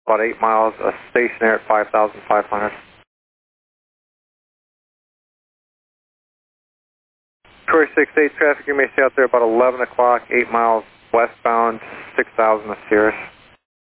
about 8 miles, stationary at 5,500. Corey 68 traffic, you may see out there about 11 o'clock, 8 miles westbound, 6,000 of Sirius.